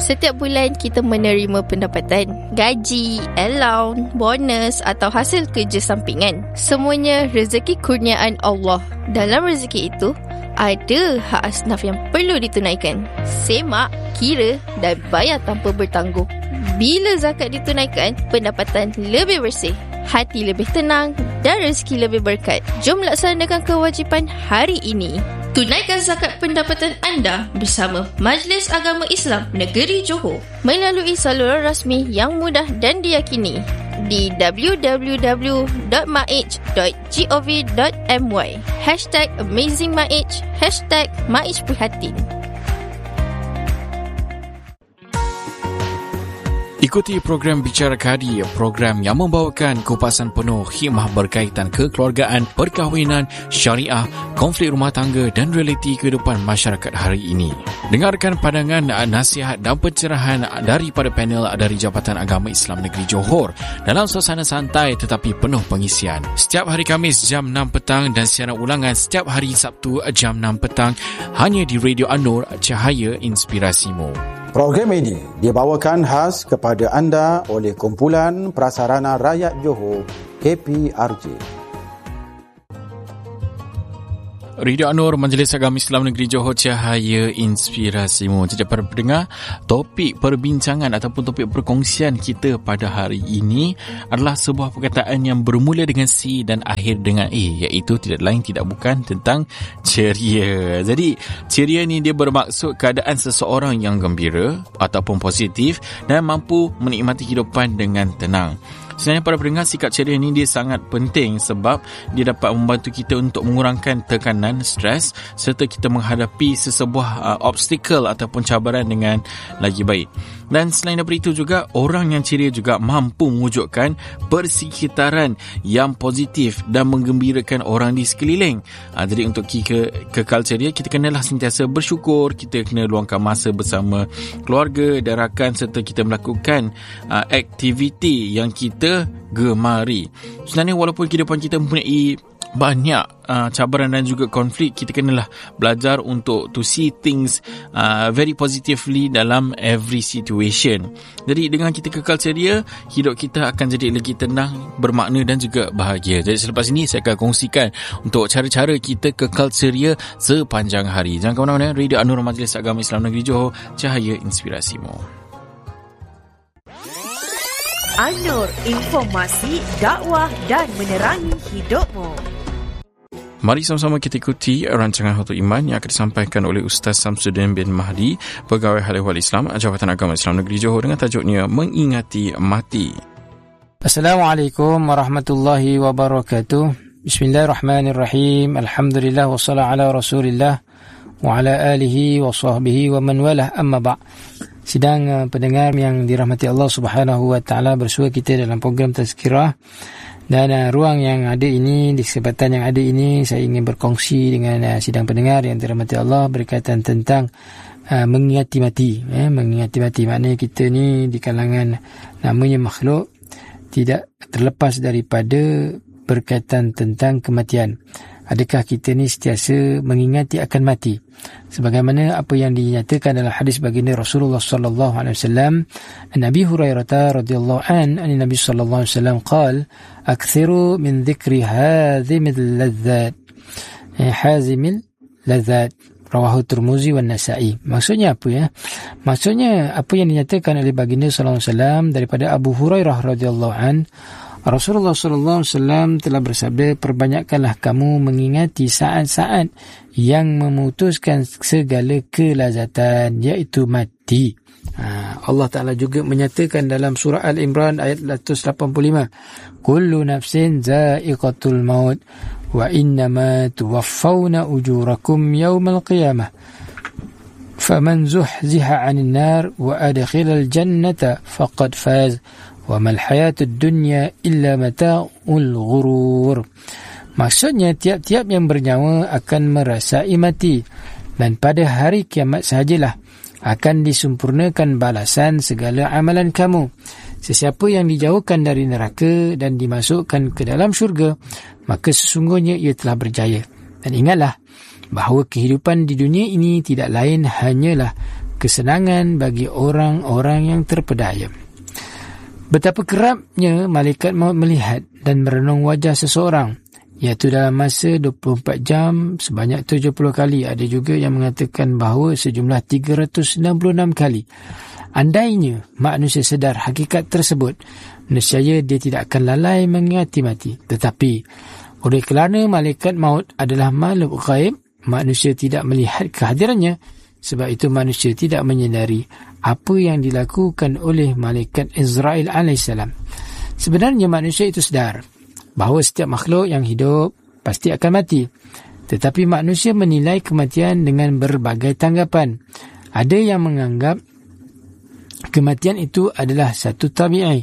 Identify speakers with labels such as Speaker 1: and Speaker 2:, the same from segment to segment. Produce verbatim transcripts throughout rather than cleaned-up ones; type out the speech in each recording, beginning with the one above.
Speaker 1: Setiap bulan kita menerima pendapatan, gaji, allowance, bonus atau hasil kerja sampingan. Semuanya rezeki kurniaan Allah. Dalam rezeki itu, ada hak asnaf yang perlu ditunaikan. Semak, kira dan bayar tanpa bertangguh. Bila zakat ditunaikan, pendapatan lebih bersih, hati lebih tenang dan rezeki lebih berkat. Jom laksanakan kewajipan hari ini. Tunaikan zakat pendapatan anda bersama Majlis Agama Islam Negeri Johor melalui saluran rasmi yang mudah dan diyakini di w w w dot maij dot gov dot my. Hashtag AmazingMaij, Hashtag Maij Prihatin.
Speaker 2: Ikuti program Bicara Kadi, program yang membawakan kupasan penuh hikmah berkaitan kekeluargaan, perkahwinan, syariah, konflik rumah tangga dan realiti kehidupan masyarakat hari ini. Dengarkan pandangan, nasihat dan pencerahan daripada panel dari Jabatan Agama Islam Negeri Johor dalam suasana santai tetapi penuh pengisian. Setiap hari Khamis jam enam petang dan siaran ulangan setiap hari Sabtu jam enam petang hanya di Radio An-Nur, Cahaya Inspirasimu.
Speaker 3: Program ini dibawakan khas kepada anda oleh Kumpulan Prasarana Rakyat Johor, K P R J.
Speaker 2: Radio An-Nur, Majlis Agama Islam Negeri Johor, Cahaya Inspirasimu. Jadi para pendengar, topik perbincangan ataupun topik perkongsian kita pada hari ini adalah sebuah perkataan yang bermula dengan C dan akhir dengan A, iaitu tidak lain tidak bukan tentang ceria. Jadi ceria ni dia bermaksud keadaan seseorang yang gembira ataupun positif dan mampu menikmati kehidupan dengan tenang. Sebenarnya para pendengar, sikap ceria ni dia sangat penting sebab dia dapat membantu kita untuk mengurangkan tekanan, stres serta kita menghadapi sesebuah uh, obstacle ataupun cabaran dengan lagi baik. Dan selain daripada itu juga, orang yang ceria juga mampu mewujudkan persekitaran yang positif dan menggembirakan orang di sekeliling. Ha, jadi untuk ke, kekal ceria, kita kenalah sentiasa bersyukur, kita kena luangkan masa bersama keluarga dan rakan serta kita melakukan uh, aktiviti yang kita gemari. Sebenarnya walaupun kehidupan kita mempunyai banyak uh, cabaran dan juga konflik, kita kenalah belajar untuk to see things uh, very positively dalam every situation. Jadi dengan kita kekal ceria, hidup kita akan jadi lagi tenang, bermakna dan juga bahagia. Jadi selepas ini saya akan kongsikan untuk cara-cara kita kekal ceria sepanjang hari. Jangan ke mana-mana, Radio An-Nur, Majlis Agama Islam Negeri Johor, Cahaya Inspirasimu.
Speaker 4: An-Nur, informasi, dakwah dan menerangi hidupmu.
Speaker 2: Mari sama-sama kita ikuti rancangan Khutup Iman yang akan disampaikan oleh Ustaz Samsuddin bin Mahdi, Pegawai Hal Ehwal Islam, Jabatan Agama Islam Negeri Johor, dengan tajuknya Mengingati Mati.
Speaker 5: Assalamualaikum warahmatullahi wabarakatuh. Bismillahirrahmanirrahim. Alhamdulillah wassalam ala Rasulillah wa ala alihi wa sahbihi wa man walah, amma ba'. Sidang uh, pendengar yang dirahmati Allah Subhanahu wa taala, bersua kita dalam program Tazkirah. Dan uh, ruang yang ada ini, di kesempatan yang ada ini, saya ingin berkongsi dengan uh, sidang pendengar yang dirahmati Allah berkaitan tentang uh, mengingati mati. Eh, mengingati mati maknanya kita ni di kalangan namanya makhluk tidak terlepas daripada berkaitan tentang kematian. Adakah kita ni sentiasa mengingati akan mati? Sebagaimana apa yang dinyatakan dalam hadis baginda Rasulullah sallallahu alaihi wasallam, Nabi Hurairah radhiyallahu an, an Nabi sallallahu alaihi wasallam qala, "Akthiru min dhikri hazimil ladzat." Hazimil ladzat, rawahu Tirmizi wan Nasa'i. Maksudnya apa ya? Maksudnya apa yang dinyatakan oleh baginda sallallahu alaihi wasallam daripada Abu Hurairah radhiyallahu an, Rasulullah sallallahu alaihi wasallam telah bersabda, perbanyakkanlah kamu mengingati saat-saat yang memutuskan segala kelazatan, iaitu mati. Ha, Allah Ta'ala juga menyatakan dalam surah Al-Imran ayat seratus lapan puluh lima, kullu nafsin za'iqatul maut wa innama tuwaffawna ujurakum yawmal qiyamah faman zuhziha 'anil nar wa adkhilal jannata faqad faz wa mal hayatud dunya illa mata'ul ghurur. Maksudnya tiap-tiap yang bernyawa akan merasai mati, dan pada hari kiamat sahajalah akan disempurnakan balasan segala amalan kamu. Sesiapa yang dijauhkan dari neraka dan dimasukkan ke dalam syurga, maka sesungguhnya ia telah berjaya. Dan ingatlah bahawa kehidupan di dunia ini tidak lain hanyalah kesenangan bagi orang-orang yang terpedaya. Betapa kerapnya malaikat maut melihat dan merenung wajah seseorang, iaitu dalam masa dua puluh empat jam sebanyak tujuh puluh kali. Ada juga yang mengatakan bahawa sejumlah tiga ratus sembilan puluh enam kali. Andainya manusia sedar hakikat tersebut, nescaya dia tidak akan lalai mengingati mati. Tetapi oleh kerana malaikat maut adalah makhluk ghaib, manusia tidak melihat kehadirannya. Sebab itu manusia tidak menyedari apa yang dilakukan oleh malaikat Israel alaihissalam. Sebenarnya manusia itu sedar bahawa setiap makhluk yang hidup pasti akan mati. Tetapi manusia menilai kematian dengan berbagai tanggapan. Ada yang menganggap kematian itu adalah satu tabi'i,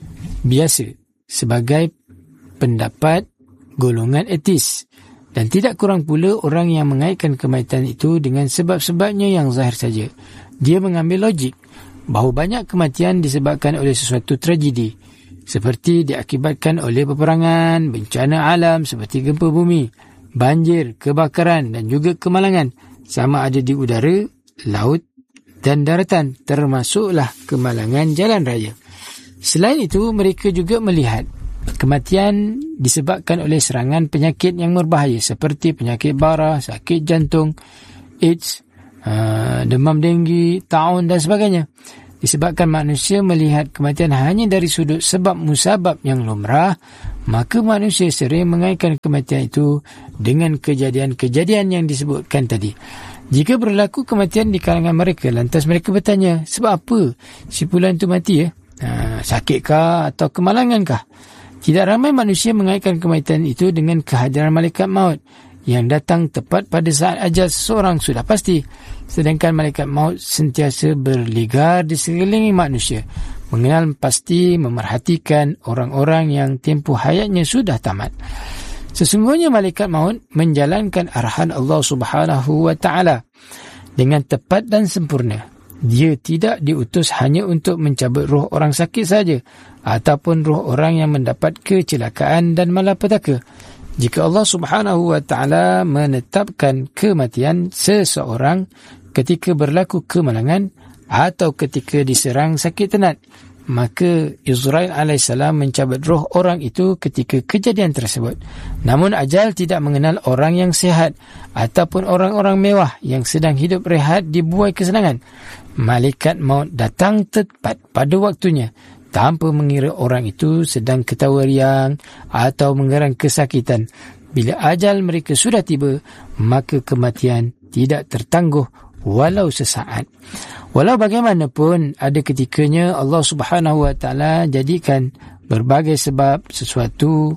Speaker 5: biasa, sebagai pendapat golongan etis. Dan tidak kurang pula orang yang mengaitkan kematian itu dengan sebab-sebabnya yang zahir saja. Dia mengambil logik bahawa banyak kematian disebabkan oleh sesuatu tragedi, seperti diakibatkan oleh peperangan, bencana alam seperti gempa bumi, banjir, kebakaran dan juga kemalangan, sama ada di udara, laut dan daratan, termasuklah kemalangan jalan raya. Selain itu, mereka juga melihat kematian disebabkan oleh serangan penyakit yang berbahaya seperti penyakit bara, sakit jantung, AIDS, uh, demam denggi, taun dan sebagainya. Disebabkan manusia melihat kematian hanya dari sudut sebab musabab yang lumrah, maka manusia sering mengaitkan kematian itu dengan kejadian-kejadian yang disebutkan tadi. Jika berlaku kematian di kalangan mereka, lantas mereka bertanya, sebab apa si fulan itu mati ya? Uh, sakitkah atau kemalangankah? Tidak ramai manusia mengaitkan kematian itu dengan kehadiran malaikat maut yang datang tepat pada saat ajal seseorang sudah pasti. Sedangkan malaikat maut sentiasa berligar di sekeliling manusia, mengenal pasti, memerhatikan orang-orang yang tempoh hayatnya sudah tamat. Sesungguhnya malaikat maut menjalankan arahan Allah Subhanahu wa taala dengan tepat dan sempurna. Dia tidak diutus hanya untuk mencabut roh orang sakit saja ataupun roh orang yang mendapat kecelakaan dan malapetaka. Jika Allah Subhanahu wa taala menetapkan kematian seseorang ketika berlaku kemalangan atau ketika diserang sakit tenat, maka Israel alaihissalam mencabut roh orang itu ketika kejadian tersebut. Namun ajal tidak mengenal orang yang sihat ataupun orang-orang mewah yang sedang hidup rehat di buai kesenangan. Malaikat maut datang tepat pada waktunya tanpa mengira orang itu sedang ketawa riang atau mengerang kesakitan. Bila ajal mereka sudah tiba, maka kematian tidak tertangguh walau sesaat. Walau bagaimanapun, ada ketikanya Allah Subhanahu wa taala jadikan berbagai sebab sesuatu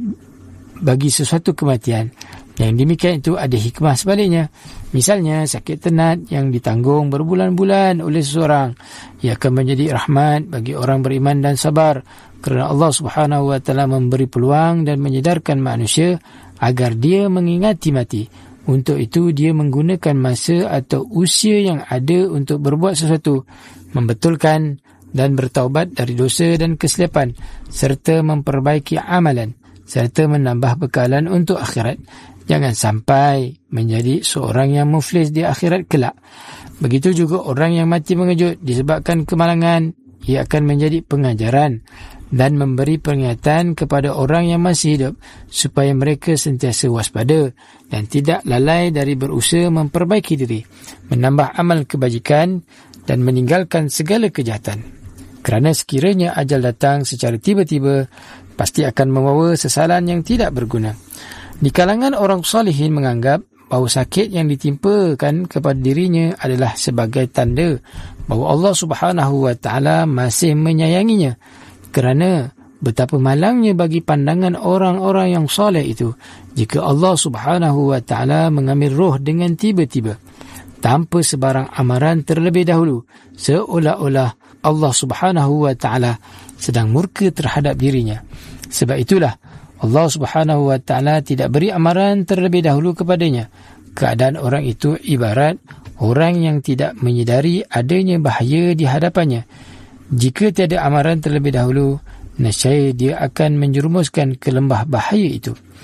Speaker 5: bagi sesuatu kematian. Yang demikian itu ada hikmah sebaliknya. Misalnya sakit tenat yang ditanggung berbulan-bulan oleh seseorang, ia akan menjadi rahmat bagi orang beriman dan sabar, kerana Allah Subhanahu wa taala memberi peluang dan menyedarkan manusia agar dia mengingati mati. Untuk itu dia menggunakan masa atau usia yang ada untuk berbuat sesuatu, membetulkan dan bertaubat dari dosa dan kesilapan, serta memperbaiki amalan, serta menambah bekalan untuk akhirat. Jangan sampai menjadi seorang yang muflis di akhirat kelak. Begitu juga orang yang mati mengejut disebabkan kemalangan, ia akan menjadi pengajaran dan memberi peringatan kepada orang yang masih hidup supaya mereka sentiasa waspada dan tidak lalai dari berusaha memperbaiki diri, menambah amal kebajikan dan meninggalkan segala kejahatan. Kerana sekiranya ajal datang secara tiba-tiba, pasti akan membawa sesalan yang tidak berguna. Di kalangan orang salihin menganggap bahawa sakit yang ditimpakan kepada dirinya adalah sebagai tanda bahawa Allah Subhanahu wa taala masih menyayanginya, kerana betapa malangnya bagi pandangan orang-orang yang soleh itu jika Allah Subhanahu wa taala mengambil roh dengan tiba-tiba tanpa sebarang amaran terlebih dahulu, seolah-olah Allah Subhanahu wa taala sedang murka terhadap dirinya. Sebab itulah Allah Subhanahu wa taala tidak beri amaran terlebih dahulu kepadanya. Keadaan orang itu ibarat orang yang tidak menyedari adanya bahaya di hadapannya. Jika tiada amaran terlebih dahulu, nescaya dia akan menjerumuskan ke lembah bahaya itu.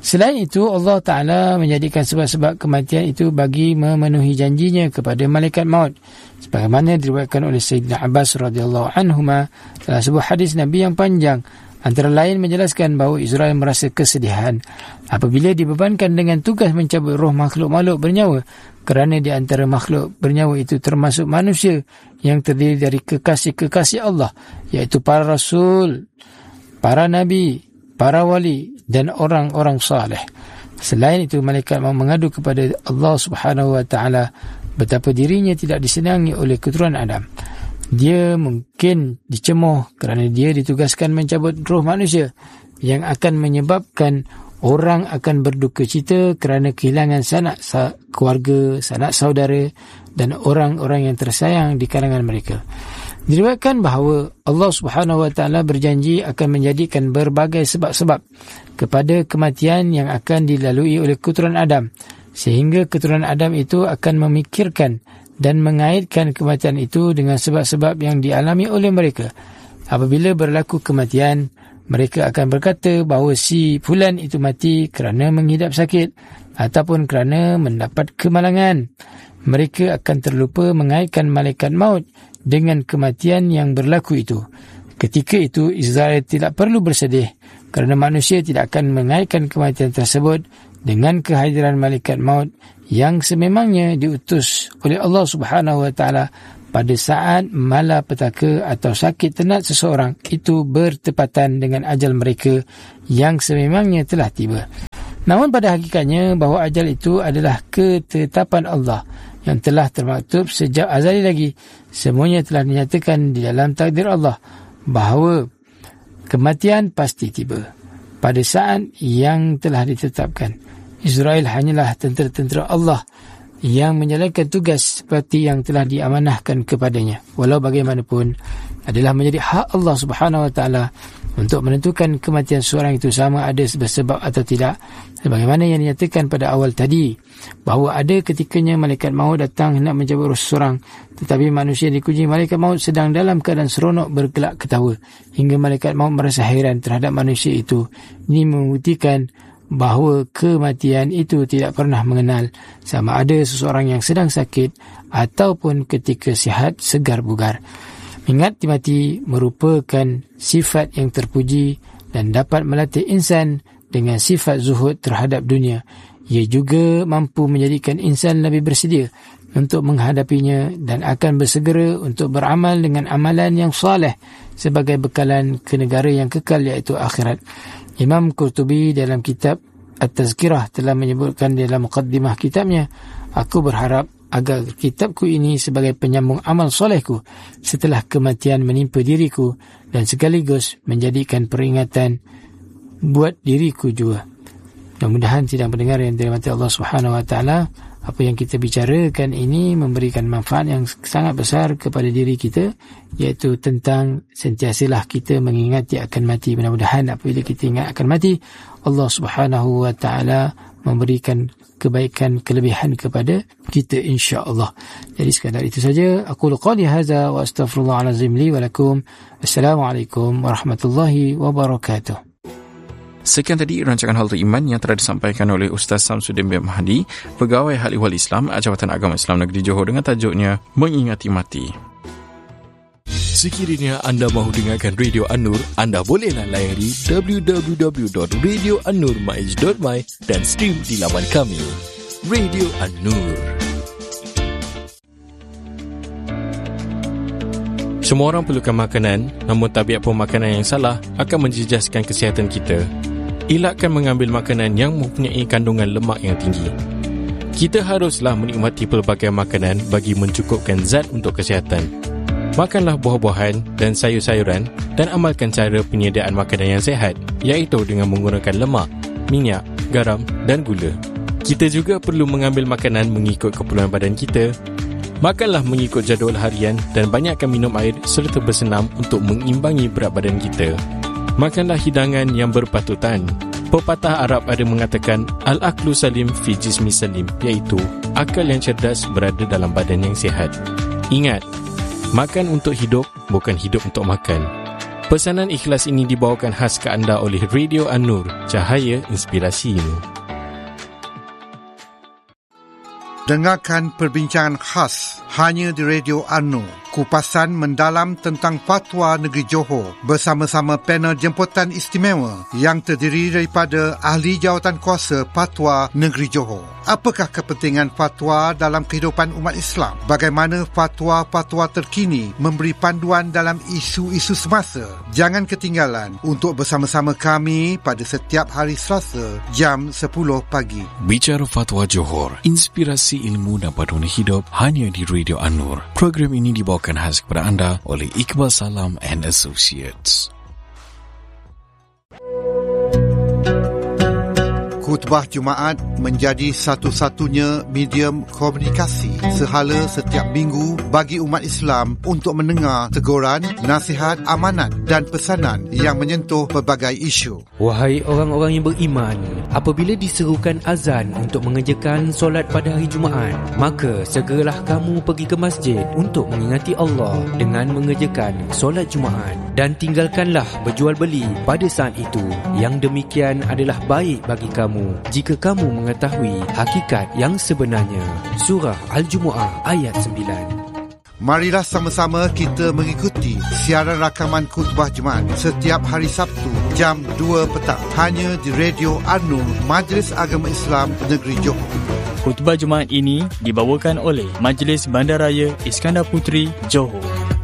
Speaker 5: Selain itu, Allah Ta'ala menjadikan sebab-sebab kematian itu bagi memenuhi janjinya kepada malaikat maut. Sebagaimana diriwayatkan oleh Sayyidina Abbas radhiyallahu anhuma dalam sebuah hadis Nabi yang panjang, antara lain menjelaskan bahawa Israel merasa kesedihan apabila dibebankan dengan tugas mencabut roh makhluk-makhluk bernyawa, kerana di antara makhluk bernyawa itu termasuk manusia yang terdiri dari kekasih-kekasih Allah, iaitu para rasul, para nabi, para wali dan orang-orang saleh. Selain itu, malaikat maut mengadu kepada Allah Subhanahu wa taala betapa dirinya tidak disenangi oleh keturunan Adam. Dia mungkin dicemoh kerana dia ditugaskan mencabut roh manusia, yang akan menyebabkan orang akan berduka cita kerana kehilangan sanak keluarga, sanak saudara dan orang-orang yang tersayang di kalangan mereka. Diriwayatkan bahawa Allah Subhanahu wa taala berjanji akan menjadikan berbagai sebab-sebab kepada kematian yang akan dilalui oleh keturunan Adam, sehingga keturunan Adam itu akan memikirkan dan mengaitkan kematian itu dengan sebab-sebab yang dialami oleh mereka. Apabila berlaku kematian, mereka akan berkata bahawa si fulan itu mati kerana menghidap sakit ataupun kerana mendapat kemalangan. Mereka akan terlupa mengaitkan malaikat maut dengan kematian yang berlaku itu. Ketika itu, Israel tidak perlu bersedih kerana manusia tidak akan mengaitkan kematian tersebut dengan kehadiran malaikat maut yang sememangnya diutus oleh Allah Subhanahu wa taala pada saat malapetaka atau sakit tenat seseorang itu bertepatan dengan ajal mereka yang sememangnya telah tiba. Namun pada hakikatnya bahawa ajal itu adalah ketetapan Allah yang telah termaktub sejak azali lagi. Semuanya telah dinyatakan di dalam takdir Allah bahawa kematian pasti tiba pada saat yang telah ditetapkan. Israel hanyalah tentera-tentera Allah yang menjalankan tugas seperti yang telah diamanahkan kepadanya. Walau bagaimanapun, adalah menjadi hak Allah Subhanahu wa taala untuk menentukan kematian seorang itu sama ada sebab atau tidak. Sebagaimana yang dinyatakan pada awal tadi, bahawa ada ketikanya malaikat maut datang hendak mencabut roh seseorang, tetapi manusia dikunjungi malaikat maut sedang dalam keadaan seronok bergelak ketawa, hingga malaikat maut merasa heran terhadap manusia itu. Ini membuktikan bahawa kematian itu tidak pernah mengenal sama ada seseorang yang sedang sakit ataupun ketika sihat segar bugar. Ingat, mati merupakan sifat yang terpuji dan dapat melatih insan dengan sifat zuhud terhadap dunia. Ia juga mampu menjadikan insan lebih bersedia untuk menghadapinya dan akan bersegera untuk beramal dengan amalan yang saleh sebagai bekalan ke negara yang kekal, iaitu akhirat. Imam Qurtubi dalam kitab At-Tazkirah telah menyebutkan dalam muqaddimah kitabnya, aku berharap agar kitabku ini sebagai penyambung amal solehku setelah kematian menimpa diriku dan sekaligus menjadikan peringatan buat diriku juga. Mudah-mudahan sidang pendengar yang dirahmati Allah Subhanahu wa taala, apa yang kita bicarakan ini memberikan manfaat yang sangat besar kepada diri kita, iaitu tentang sentiasalah kita mengingati akan mati. Mudah-mudahan apabila kita ingat akan mati, Allah Subhanahu wa taala memberikan kebaikan, kelebihan kepada kita, insya-Allah. Jadi sekadar itu saja. Aku qali hadza wa astaghfirullahalazim li wa lakum. Assalamualaikum warahmatullahi wabarakatuh.
Speaker 2: Sekian tadi rancangan Halta Iman yang telah disampaikan oleh Ustaz Samsudin bin Mahdi, Pegawai Hal Ehwal Islam, Jabatan Agama Islam Negeri Johor, dengan tajuknya Mengingati Mati. Sekiranya anda mahu dengarkan Radio An-Nur, anda bolehlah layari w w w dot radio an nur maiz dot my dan stream di laman kami. Radio An-Nur. Semua orang perlukan makanan, namun tabiat pemakanan yang salah akan menjejaskan kesihatan kita. Elakkan mengambil makanan yang mempunyai kandungan lemak yang tinggi. Kita haruslah menikmati pelbagai makanan bagi mencukupkan zat untuk kesihatan. Makanlah buah-buahan dan sayur-sayuran dan amalkan cara penyediaan makanan yang sihat, iaitu dengan menggunakan lemak, minyak, garam dan gula. Kita juga perlu mengambil makanan mengikut keperluan badan kita. Makanlah mengikut jadual harian dan banyakkan minum air serta bersenam untuk mengimbangi berat badan kita. Makanlah hidangan yang berpatutan. Pepatah Arab ada mengatakan, Al-Aqlu Salim fi Jismi Salim, iaitu akal yang cerdas berada dalam badan yang sihat. Ingat, makan untuk hidup, bukan hidup untuk makan.
Speaker 6: Pesanan ikhlas ini dibawakan khas ke anda oleh Radio An-Nur, cahaya inspirasimu.
Speaker 7: Dengarkan perbincangan khas hanya di Radio An-Nur. Kupasan mendalam tentang fatwa negeri Johor bersama-sama panel jemputan istimewa yang terdiri daripada ahli jawatan kuasa fatwa negeri Johor. Apakah kepentingan fatwa dalam kehidupan umat Islam? Bagaimana fatwa-fatwa terkini memberi panduan dalam isu-isu semasa? Jangan ketinggalan untuk bersama-sama kami pada setiap hari Selasa jam sepuluh pagi.
Speaker 2: Bicara Fatwa Johor, inspirasi ilmu dan paduan hidup hanya di Radio An-Nur. Program ini dibawakan khas kepada anda oleh Iqbal Salam and Associates.
Speaker 7: Khutbah Jumaat menjadi satu-satunya medium komunikasi sehala setiap minggu bagi umat Islam untuk mendengar teguran, nasihat, amanat dan pesanan yang menyentuh pelbagai isu.
Speaker 8: Wahai orang-orang yang beriman, apabila diserukan azan untuk mengerjakan solat pada hari Jumaat, maka segeralah kamu pergi ke masjid untuk mengingati Allah dengan mengerjakan solat Jumaat, dan tinggalkanlah berjual beli pada saat itu. Yang demikian adalah baik bagi kamu jika kamu mengetahui hakikat yang sebenarnya. Surah Al-Jumu'ah ayat sembilan.
Speaker 7: Marilah sama-sama kita mengikuti siaran rakaman khutbah Jumaat setiap hari Sabtu jam dua petang hanya di Radio An-Nur, Majlis Agama Islam Negeri Johor.
Speaker 9: Khutbah Jumaat ini dibawakan oleh Majlis Bandaraya Iskandar Puteri, Johor.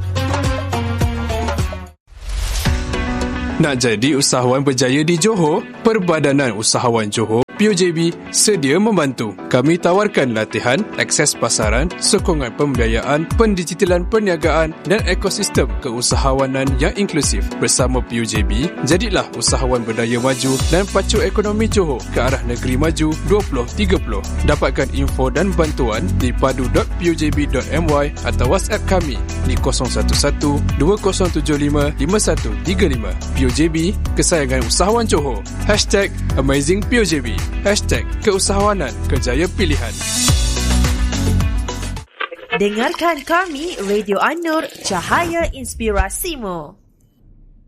Speaker 10: Nak jadi usahawan berjaya di Johor? Perbadanan Usahawan Johor P U J B sedia membantu. Kami tawarkan latihan, akses pasaran, sokongan pembiayaan, pendigitalan perniagaan dan ekosistem keusahawanan yang inklusif. Bersama P U J B, jadilah usahawan berdaya maju dan pacu ekonomi Johor ke arah negeri maju dua ribu tiga puluh. Dapatkan info dan bantuan di padu dot p u j b dot m y atau WhatsApp kami di kosong satu satu dua kosong tujuh lima lima satu tiga lima. P U J B, kesayangan usahawan Johor. Hashtag Amazing P U J B. Hashtag keusahawanan kerjaya pilihan.
Speaker 4: Dengarkan kami Radio An-Nur, cahaya inspirasimu.